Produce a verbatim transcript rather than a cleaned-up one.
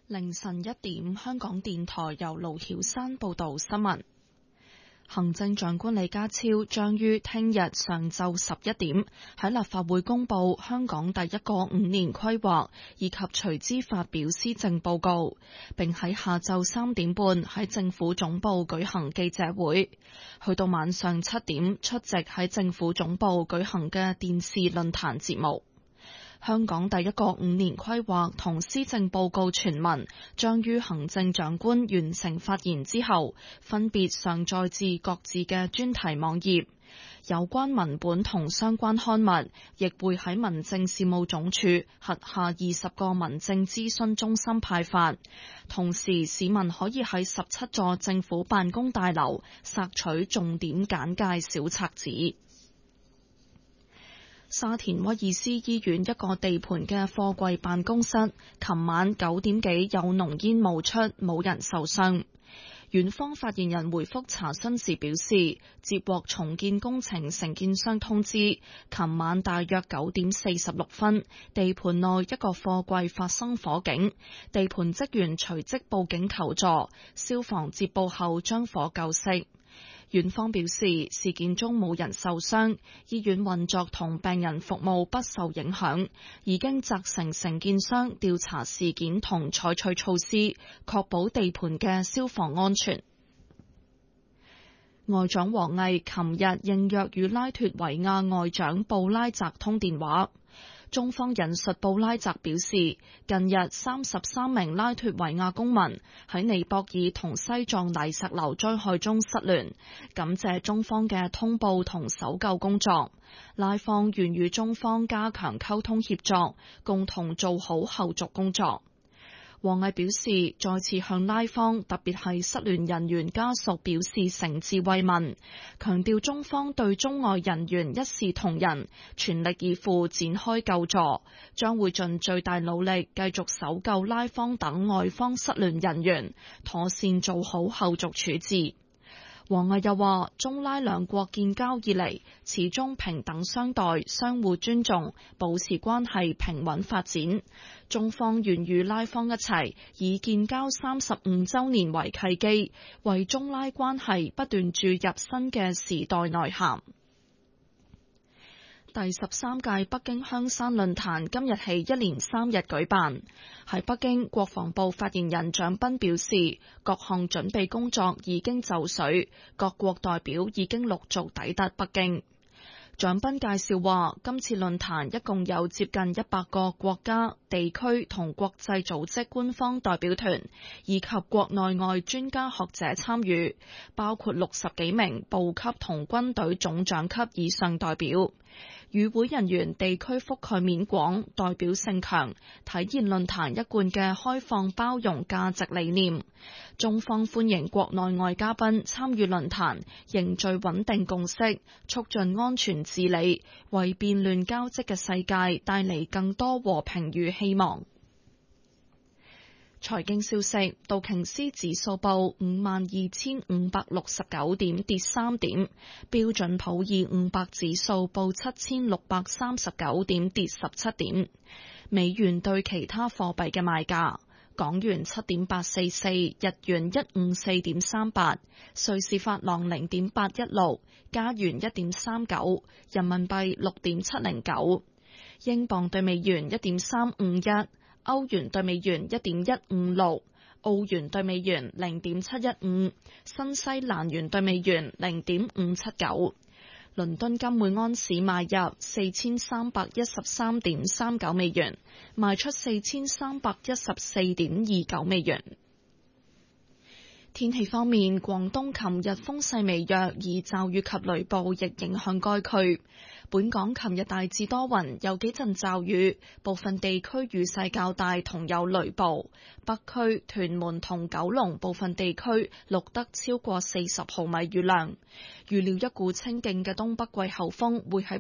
凌晨一點，香港電台由盧曉山報道新聞。行政長官李家超將於聽日上晝十一點喺立法會公布香港第一個五年規劃，以及隨之發表施政報告，並喺下晝三點半喺政府總部舉行記者會，去到晚上七點出席喺政府總部舉行嘅電視論壇節目。香港第一個五年規劃同施政報告全文將於行政長官完成發言之後，分別上載至各自嘅專題網頁。有關文本同相關刊物亦會喺民政事務總署轄下二十個民政諮詢中心派發。同時，市民可以喺十七座政府辦公大樓索取重點簡介小冊子。沙田威爾斯醫院一個地盤嘅貨櫃辦公室，琴晚九點幾有濃煙冒出，冇人受傷。院方發言人回覆查詢時表示，接獲重建工程承建商通知，琴晚大約九點四十六分，地盤內一個貨櫃發生火警，地盤職員隨即報警求助，消防接報後將火救熄。院方表示，事件中冇人受傷，醫院運作同病人服務不受影響，已經責成承建商調查事件同採取措施，確保地盤嘅消防安全。外長王毅琴日應約與拉脫維亞外長布拉澤通電話。中方引述布拉澤表示，近日三十三名拉脫維亞公民喺尼泊爾同西藏泥石流災害中失聯，感謝中方嘅通報同搜救工作。拉方願與中方加強溝通協作，共同做好後續工作。王毅表示，再次向拉方，特別係失聯人員家屬表示誠摯慰問，強調中方對中外人員一視同仁，全力以赴展開救助，將會盡最大努力繼續搜救拉方等外方失聯人員，妥善做好後續處置。王毅又話，中拉兩國建交以嚟，始終平等相待、相互尊重，保持關係平穩發展。中方願與拉方一齊，以建交三十五週年為契機，為中拉關係不斷注入新嘅時代內涵。第十三屆北京香山論壇今日起一連三日舉辦。喺北京，國防部發言人蔣斌表示，各項準備工作已經就緒，各國代表已經陸續抵達北京。蔣斌介紹話，今次論壇一共有接近一百個國家、地區同國際組織官方代表團，以及國內外專家學者參與，包括六十幾名部級同軍隊總長級以上代表。與會人員地區覆蓋面廣，代表性強，體現論壇一貫嘅開放包容價值理念。中方歡迎國內外嘉賓參與論壇，凝聚穩定共識，促進安全治理，為變亂交織嘅世界帶嚟更多和平與希望。財經消息，道瓊斯指數報五萬二千五百六十九點，跌三點；標準普爾五百指數報七千六百三十九點，跌十七點。美元對其他貨幣嘅賣價：港元七點八四四，日元一五四點三八，瑞士法郎零點八一六，加元一點三九，人民幣六點七零九，英鎊對美元一點三五一。歐元對美元一點一五六，澳元對美元零點七一五，新西蘭元對美元零點五七九。倫敦金每安士買入四千三百一十三點三九美元，賣出四千三百一十四點二九美元。天氣方面，廣東琴日風勢微弱，而驟雨及雷暴亦影響該區。本港琴日大致多雲，有幾陣驟雨，部分地區雨勢較大，同有雷暴。北區、屯門同九龍部分地區錄得超過四十毫米雨量。預料一股清勁嘅東北季候風會喺